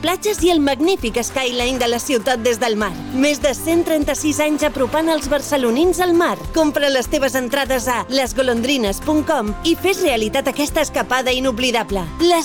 platges i el magnífic skyline de la ciutat des del mar. Més de 136 anys apropant els barcelonins al mar. Compra les teves entrades a lesgolondrines.com i fes realitat aquesta escapada inoblidable. Les